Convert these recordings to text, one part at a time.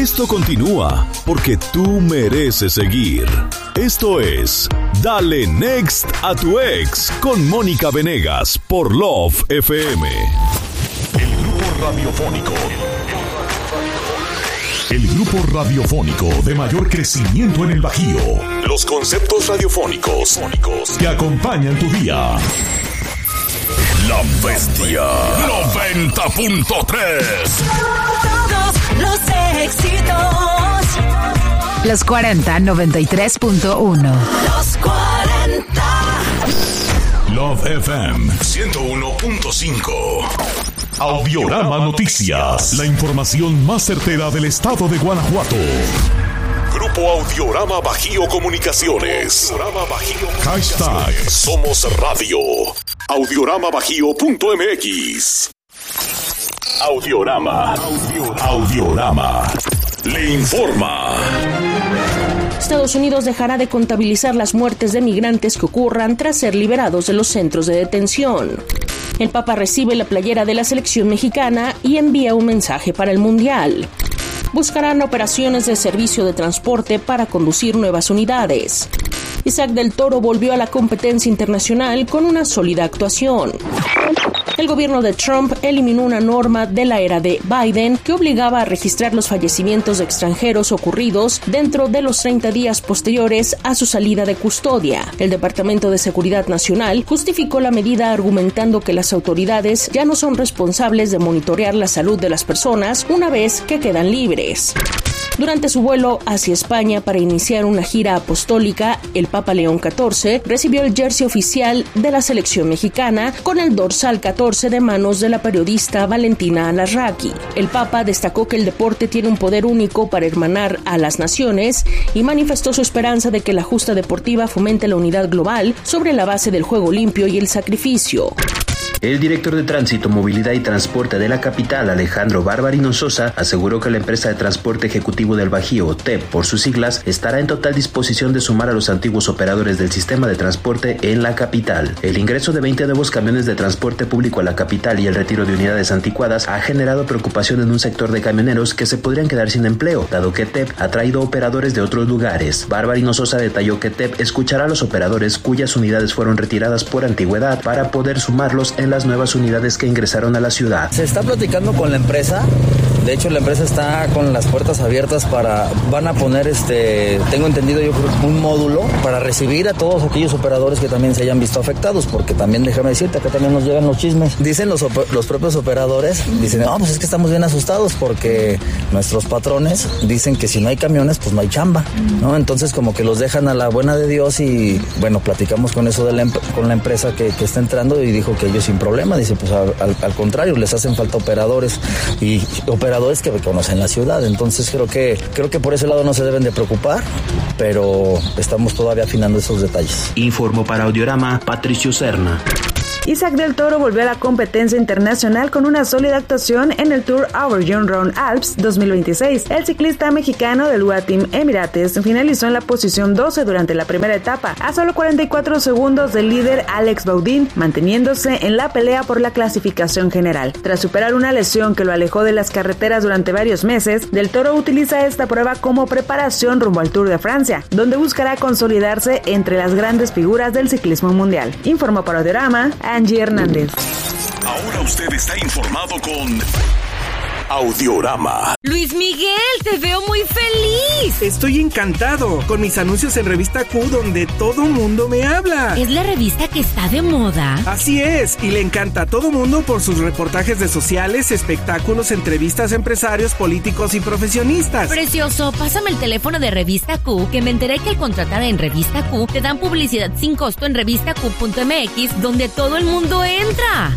Esto continúa porque tú mereces seguir. Esto es Dale Next a tu ex con Mónica Venegas por Love FM. El grupo radiofónico de mayor crecimiento en el Bajío. Los conceptos radiofónicos que acompañan tu día. La Bestia 90.3. Todos los éxitos. Los 40 93.1. Los 40. Love FM 101.5. Audiorama Noticias. La información más certera del estado de Guanajuato. Grupo Audiorama Bajío Comunicaciones. Hashtag Somos Radio. Audioramabajio.mx. Audiorama. Le informa. Estados Unidos dejará de contabilizar las muertes de migrantes que ocurran tras ser liberados de los centros de detención. El Papa recibe la playera de la selección mexicana y envía un mensaje para el Mundial. Buscarán operaciones de servicio de transporte para conducir nuevas unidades. Isaac del Toro volvió a la competencia internacional con una sólida actuación. El gobierno de Trump eliminó una norma de la era de Biden que obligaba a registrar los fallecimientos de extranjeros ocurridos dentro de los 30 días posteriores a su salida de custodia. El Departamento de Seguridad Nacional justificó la medida argumentando que las autoridades ya no son responsables de monitorear la salud de las personas una vez que quedan libres. Durante su vuelo hacia España para iniciar una gira apostólica, el Papa León XIV recibió el jersey oficial de la selección mexicana con el dorsal 14 de manos de la periodista Valentina Alarraqui. El Papa destacó que el deporte tiene un poder único para hermanar a las naciones y manifestó su esperanza de que la justa deportiva fomente la unidad global sobre la base del juego limpio y el sacrificio. El director de Tránsito, Movilidad y Transporte de la capital, Alejandro Barbarino Sosa, aseguró que la empresa de transporte ejecutivo del Bajío, TEP por sus siglas, estará en total disposición de sumar a los antiguos operadores del sistema de transporte en la capital. El ingreso de 20 nuevos camiones de transporte público a la capital y el retiro de unidades anticuadas ha generado preocupación en un sector de camioneros que se podrían quedar sin empleo, dado que TEP ha traído operadores de otros lugares. Barbarino Sosa detalló que TEP escuchará a los operadores cuyas unidades fueron retiradas por antigüedad para poder sumarlos en las nuevas unidades que ingresaron a la ciudad. Se está platicando con la empresa. De hecho, la empresa está con las puertas abiertas van a poner tengo entendido yo creo un módulo para recibir a todos aquellos operadores que también se hayan visto afectados, porque también déjame decirte, acá también nos llegan los chismes. Dicen los propios operadores, dicen, no, pues es que estamos bien asustados porque nuestros patrones dicen que si no hay camiones, pues no hay chamba, ¿no? Entonces como que los dejan a la buena de Dios y bueno, platicamos con eso con la empresa que está entrando y dijo que ellos sin problema, dice, pues al contrario, les hacen falta operadores y operadores que conocen la ciudad, entonces creo que por ese lado no se deben de preocupar, pero estamos todavía afinando esos detalles. Informó para Audiorama Patricio Serna. Isaac del Toro volvió a la competencia internacional con una sólida actuación en el Tour Our Young Round Alps 2026. El ciclista mexicano del UAE Team Emirates finalizó en la posición 12 durante la primera etapa, a solo 44 segundos del líder Alex Baudin, manteniéndose en la pelea por la clasificación general. Tras superar una lesión que lo alejó de las carreteras durante varios meses, del Toro utiliza esta prueba como preparación rumbo al Tour de Francia, donde buscará consolidarse entre las grandes figuras del ciclismo mundial. Informó para Audiorama Angie Hernández. Ahora usted está informado con Audiorama. Luis Miguel, te veo muy feliz. Estoy encantado con mis anuncios en Revista Q, donde todo mundo me habla. ¿Es la revista que está de moda? Así es, y le encanta a todo mundo por sus reportajes de sociales, espectáculos, entrevistas a empresarios, políticos y profesionistas. Precioso, pásame el teléfono de Revista Q, que me enteré que al contratar en Revista Q te dan publicidad sin costo en revistaq.mx, donde todo el mundo entra.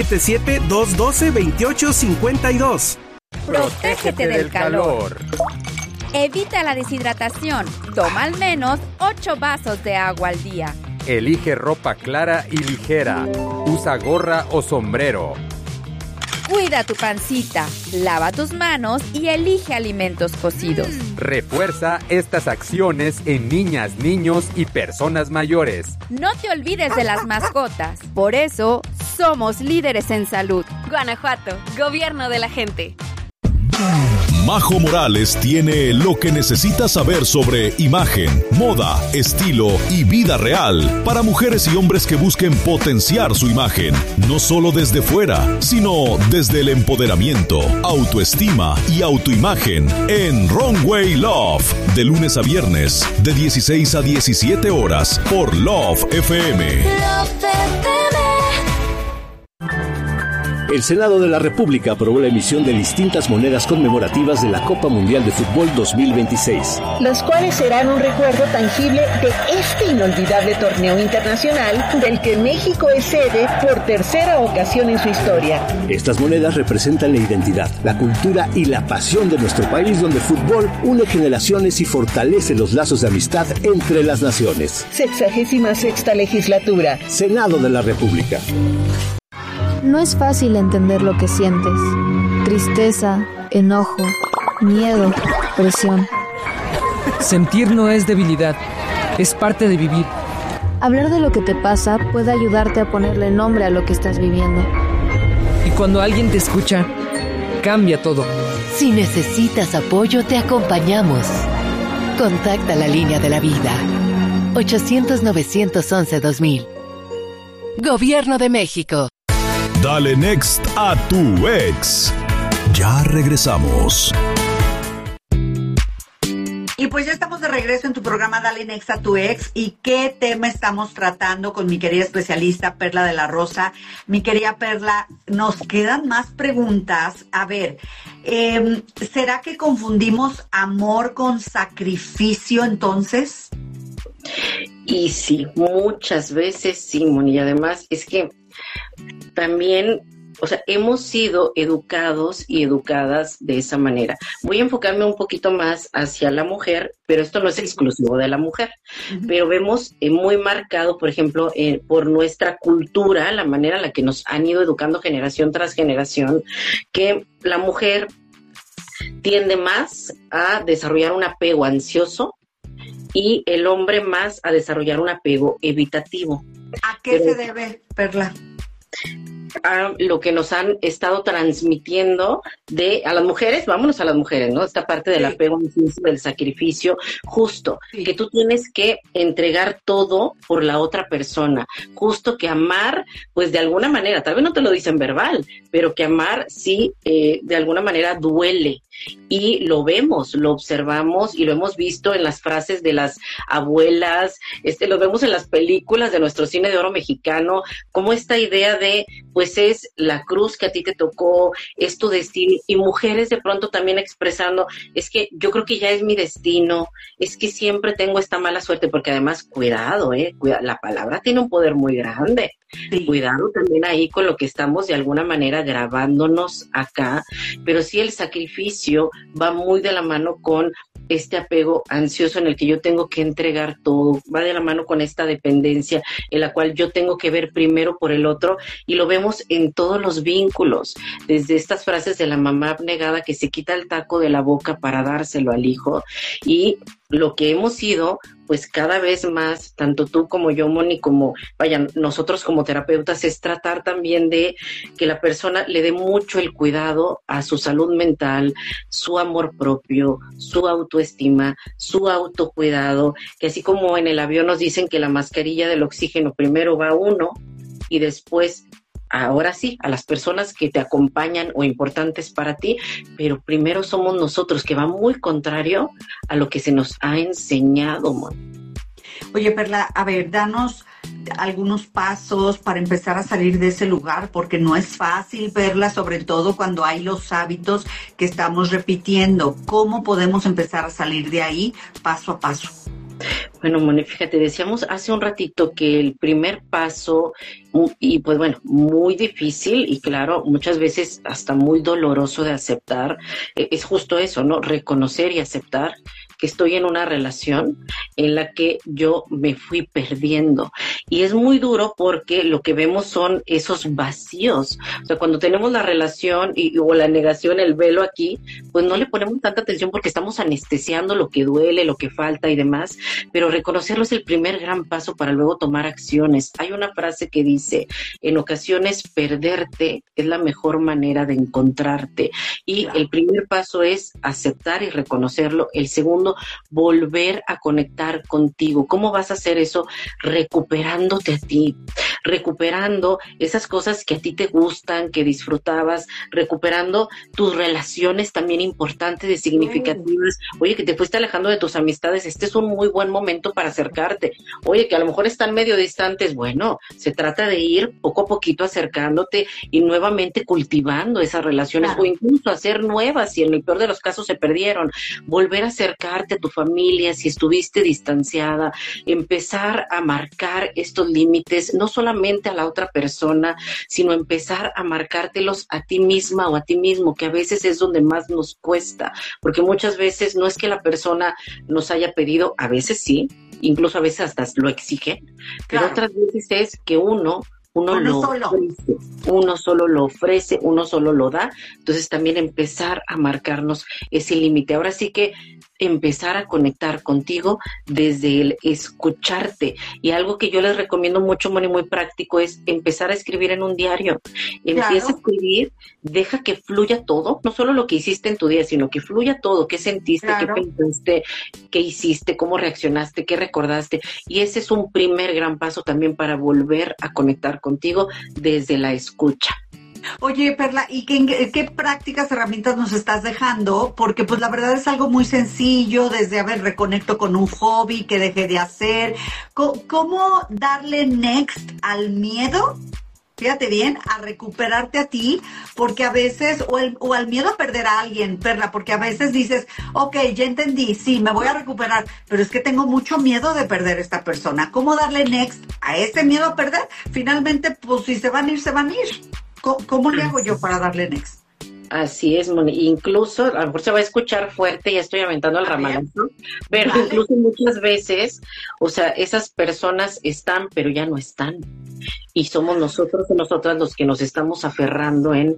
477-212-2852. Protégete del calor. Evita la deshidratación. Toma al menos 8 vasos de agua al día. Elige ropa clara y ligera. Usa gorra o sombrero. Cuida tu pancita, lava tus manos y elige alimentos cocidos. Refuerza estas acciones en niñas, niños y personas mayores. No te olvides de las mascotas. Por eso, somos líderes en salud. Guanajuato, gobierno de la gente. Majo Morales tiene lo que necesitas saber sobre imagen, moda, estilo y vida real para mujeres y hombres que busquen potenciar su imagen, no solo desde fuera, sino desde el empoderamiento, autoestima y autoimagen en Runway Love, de lunes a viernes, de 16 a 17 horas por Love FM. El Senado de la República aprobó la emisión de distintas monedas conmemorativas de la Copa Mundial de Fútbol 2026. Las cuales serán un recuerdo tangible de este inolvidable torneo internacional del que México es sede por tercera ocasión en su historia. Estas monedas representan la identidad, la cultura y la pasión de nuestro país, donde el fútbol une generaciones y fortalece los lazos de amistad entre las naciones. 66ª legislatura. Senado de la República. No es fácil entender lo que sientes. Tristeza, enojo, miedo, presión. Sentir no es debilidad, es parte de vivir. Hablar de lo que te pasa puede ayudarte a ponerle nombre a lo que estás viviendo. Y cuando alguien te escucha, cambia todo. Si necesitas apoyo, te acompañamos. Contacta la línea de la vida. 800-911-2000. Gobierno de México. Dale Next a tu ex. Ya regresamos. Y pues ya estamos de regreso en tu programa Dale Next a tu ex. ¿Y qué tema estamos tratando con mi querida especialista Perla de la Rosa? Mi querida Perla, nos quedan más preguntas. A ver, ¿será que confundimos amor con sacrificio entonces? Y sí, muchas veces sí, Moni. Y además es que también, o sea, hemos sido educados y educadas de esa manera. Voy a enfocarme un poquito más hacia la mujer, pero esto no es exclusivo de la mujer. Uh-huh. Pero vemos muy marcado, por ejemplo, por nuestra cultura, la manera en la que nos han ido educando generación tras generación, que la mujer tiende más a desarrollar un apego ansioso y el hombre más a desarrollar un apego evitativo. ¿A qué se debe, Perla? A lo que nos han estado transmitiendo a las mujeres, vámonos a las mujeres, ¿no? Esta parte del apego, del sacrificio, justo, que tú tienes que entregar todo por la otra persona, justo que amar, pues de alguna manera, tal vez no te lo dicen verbal, pero que amar sí, de alguna manera duele. Y lo vemos, lo observamos y lo hemos visto en las frases de las abuelas, lo vemos en las películas de nuestro cine de oro mexicano, como esta idea de, pues es la cruz que a ti te tocó, es tu destino, y mujeres de pronto también expresando, es que yo creo que ya es mi destino, es que siempre tengo esta mala suerte, porque además, cuidado, la palabra tiene un poder muy grande. Sí. Cuidado también ahí con lo que estamos de alguna manera grabándonos acá, pero sí el sacrificio va muy de la mano con este apego ansioso en el que yo tengo que entregar todo, va de la mano con esta dependencia en la cual yo tengo que ver primero por el otro, y lo vemos en todos los vínculos, desde estas frases de la mamá abnegada que se quita el taco de la boca para dárselo al hijo, y lo que hemos sido, pues cada vez más, tanto tú como yo, Moni, como, nosotros como terapeutas, es tratar también de que la persona le dé mucho el cuidado a su salud mental, su amor propio, su autoestima, su autocuidado, que así como en el avión nos dicen que la mascarilla del oxígeno primero va a uno y después, ahora sí, a las personas que te acompañan o importantes para ti, pero primero somos nosotros, que va muy contrario a lo que se nos ha enseñado, Mon. Oye, Perla, a ver, danos algunos pasos para empezar a salir de ese lugar, porque no es fácil, Perla, sobre todo cuando hay los hábitos que estamos repitiendo. ¿Cómo podemos empezar a salir de ahí paso a paso? Bueno, Moni, fíjate, decíamos hace un ratito que el primer paso, y pues bueno, muy difícil y claro, muchas veces hasta muy doloroso de aceptar, es justo eso, ¿no? Reconocer y aceptar que estoy en una relación en la que yo me fui perdiendo. Y es muy duro porque lo que vemos son esos vacíos. O sea, cuando tenemos la relación o la negación, el velo aquí, pues no le ponemos tanta atención porque estamos anestesiando lo que duele, lo que falta y demás. Pero reconocerlo es el primer gran paso para luego tomar acciones. Hay una frase que dice dice, en ocasiones perderte es la mejor manera de encontrarte. Y el primer paso es aceptar y reconocerlo. El segundo, volver a conectar contigo. ¿Cómo vas a hacer eso? Recuperándote a ti, recuperando esas cosas que a ti te gustan, que disfrutabas, recuperando tus relaciones también importantes y significativas. Oye, que te fuiste alejando de tus amistades, este es un muy buen momento para acercarte. Oye, que a lo mejor están medio distantes, bueno, se trata de ir poco a poquito acercándote y nuevamente cultivando esas relaciones, o incluso hacer nuevas si en el peor de los casos se perdieron. Volver a acercarte a tu familia si estuviste distanciada, empezar a marcar estos límites, no solamente a la otra persona, sino empezar a marcártelos a ti misma o a ti mismo, que a veces es donde más nos cuesta, porque muchas veces no es que la persona nos haya pedido, a veces sí, incluso a veces hasta lo exige, pero otras veces es que uno solo lo ofrece, uno solo lo da. Entonces también empezar a marcarnos ese límite. Ahora sí que empezar a conectar contigo desde el escucharte. Y algo que yo les recomiendo mucho, Moni, muy práctico, es empezar a escribir en un diario. Empieza a escribir, deja que fluya todo, no solo lo que hiciste en tu día, sino que fluya todo, qué sentiste, qué pensaste, qué hiciste, cómo reaccionaste, qué recordaste. Y ese es un primer gran paso también para volver a conectar contigo desde la escucha. Oye, Perla, ¿y qué prácticas, herramientas nos estás dejando? Porque pues la verdad es algo muy sencillo, desde, reconecto con un hobby que dejé de hacer. ¿Cómo darle next al miedo? Fíjate bien, a recuperarte a ti, porque a veces, o al miedo a perder a alguien, Perla, porque a veces dices, ok, ya entendí, sí, me voy a recuperar, pero es que tengo mucho miedo de perder a esta persona. ¿Cómo darle next a ese miedo a perder? Finalmente, pues si se van a ir, se van a ir. ¿Cómo le hago yo para darle next? Así es, Moni. Incluso, a lo mejor se va a escuchar fuerte, ya estoy aventando el ramalazo, pero incluso muchas veces, o sea, esas personas están, pero ya no están. Y somos nosotros y nosotras los que nos estamos aferrando en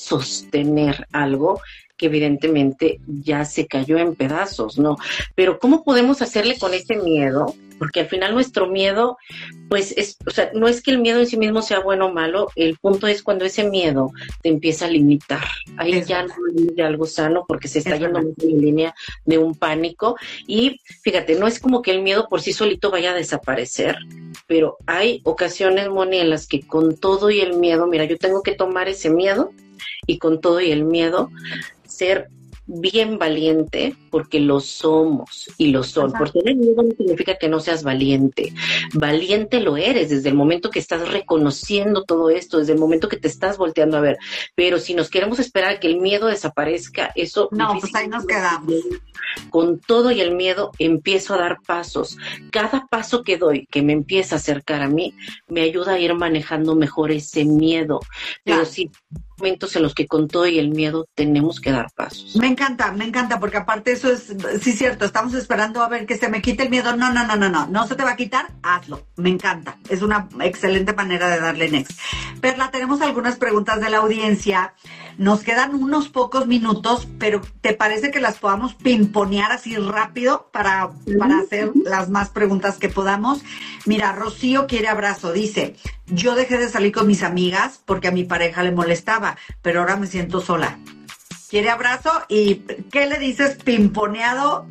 sostener algo que evidentemente ya se cayó en pedazos, ¿no? Pero ¿cómo podemos hacerle con ese miedo? Porque al final nuestro miedo, pues, no es que el miedo en sí mismo sea bueno o malo, el punto es cuando ese miedo te empieza a limitar. Ahí ya no es de algo sano porque se está yendo mucho en línea de un pánico. Y fíjate, no es como que el miedo por sí solito vaya a desaparecer, pero hay ocasiones, Moni, en las que con todo y el miedo, mira, yo tengo que tomar ese miedo y con todo y el miedo ser bien valiente, porque lo somos y lo son. Por tener miedo no significa que no seas valiente. Valiente lo eres desde el momento que estás reconociendo todo esto, desde el momento que te estás volteando a ver. Pero si nos queremos esperar a que el miedo desaparezca, eso... No, pues ahí nos quedamos. Con todo y el miedo empiezo a dar pasos. Cada paso que doy, que me empieza a acercar a mí, me ayuda a ir manejando mejor ese miedo. Pero sí, momentos en los que con todo y el miedo tenemos que dar pasos. Me encanta, porque aparte eso es, sí, cierto, estamos esperando a ver que se me quite el miedo. No se te va a quitar, hazlo. Me encanta, es una excelente manera de darle next. Perla, tenemos algunas preguntas de la audiencia. Nos quedan unos pocos minutos, pero ¿te parece que las podamos pimponear así rápido para hacer las más preguntas que podamos? Mira, Rocío quiere abrazo, dice, yo dejé de salir con mis amigas porque a mi pareja le molestaba, pero ahora me siento sola. Quiere abrazo, y ¿qué le dices pimponeado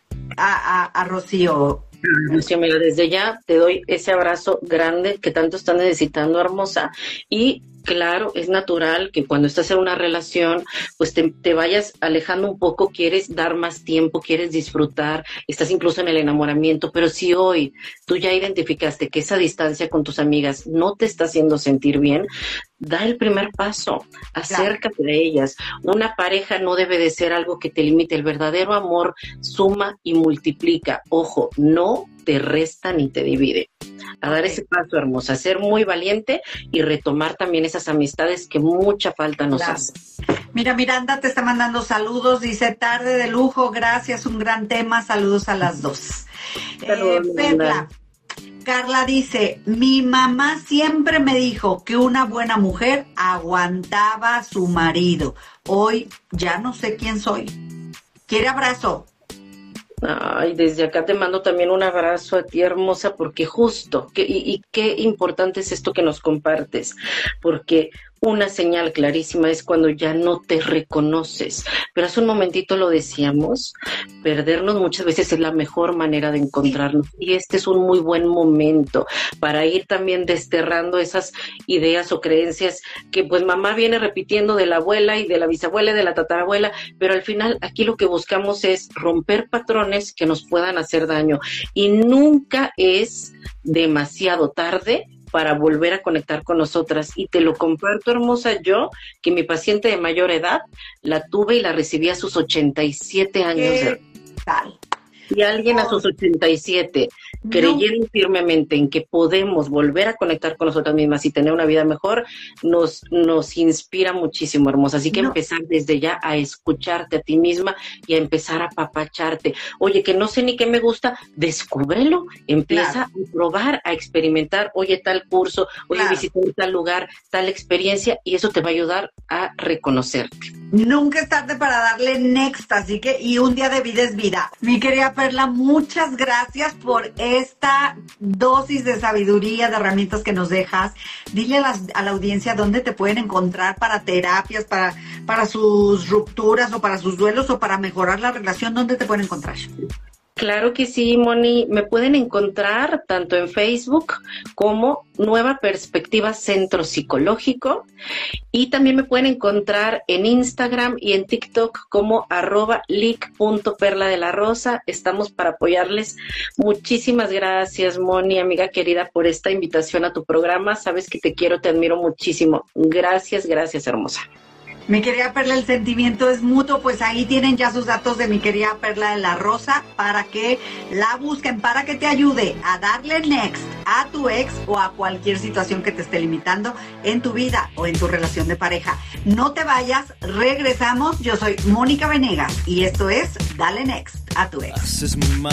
a Rocío? Rocío, mira, desde ya te doy ese abrazo grande que tanto están necesitando, hermosa, y claro, es natural que cuando estás en una relación, pues te vayas alejando un poco, quieres dar más tiempo, quieres disfrutar, estás incluso en el enamoramiento, pero si hoy tú ya identificaste que esa distancia con tus amigas no te está haciendo sentir bien, da el primer paso, acércate a ellas. Una pareja no debe de ser algo que te limite, el verdadero amor suma y multiplica, ojo, no te resta ni te divide. A dar ese paso, hermosa, ser muy valiente y retomar también esas amistades que mucha falta nos hace. Mira, Miranda te está mandando saludos, dice, tarde de lujo, gracias, un gran tema, saludos a las dos. Perla, Carla dice, mi mamá siempre me dijo que una buena mujer aguantaba a su marido. Hoy ya no sé quién soy. ¿Quiere abrazo? Ay, desde acá te mando también un abrazo a ti, hermosa, porque justo, y qué importante es esto que nos compartes, porque una señal clarísima es cuando ya no te reconoces. Pero hace un momentito lo decíamos, perdernos muchas veces es la mejor manera de encontrarnos. Y este es un muy buen momento para ir también desterrando esas ideas o creencias que pues mamá viene repitiendo de la abuela y de la bisabuela y de la tatarabuela, pero al final aquí lo que buscamos es romper patrones que nos puedan hacer daño. Y nunca es demasiado tarde para volver a conectar con nosotras. Y te lo comparto, hermosa, yo, que mi paciente de mayor edad la tuve y la recibí a sus 87 años. ¿Qué tal? Y alguien a sus 87 creyendo firmemente en que podemos volver a conectar con nosotras mismas y tener una vida mejor, nos inspira muchísimo, hermosa. Así que empezar desde ya a escucharte a ti misma y a empezar a apapacharte. Oye, que no sé ni qué me gusta, descúbrelo, empieza a probar, a experimentar, oye, tal curso, oye, visitar tal lugar, tal experiencia, y eso te va a ayudar a reconocerte. Nunca es tarde para darle next, así que, y un día de vida es vida. Mi querida Perla, muchas gracias por esta dosis de sabiduría, de herramientas que nos dejas. Dile a la audiencia dónde te pueden encontrar para terapias, para sus rupturas o para sus duelos o para mejorar la relación, ¿dónde te pueden encontrar? Claro que sí, Moni. Me pueden encontrar tanto en Facebook como Nueva Perspectiva Centro Psicológico, y también me pueden encontrar en Instagram y en TikTok como @lic.perladelarosa. Estamos para apoyarles. Muchísimas gracias, Moni, amiga querida, por esta invitación a tu programa. Sabes que te quiero, te admiro muchísimo. Gracias, gracias, hermosa. Mi querida Perla, el sentimiento es mutuo, pues ahí tienen ya sus datos de mi querida Perla de la Rosa para que la busquen, para que te ayude a darle next a tu ex o a cualquier situación que te esté limitando en tu vida o en tu relación de pareja. No te vayas, regresamos. Yo soy Mónica Venegas y esto es Dale Next a tu ex. Haces muy mal